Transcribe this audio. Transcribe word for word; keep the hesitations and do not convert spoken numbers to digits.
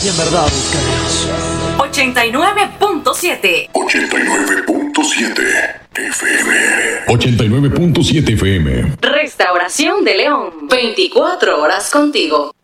Y en verdad buscaremos. ochenta y nueve punto siete. ochenta y nueve punto siete F M. ochenta y nueve punto siete F M. Restauración de León. veinticuatro horas contigo.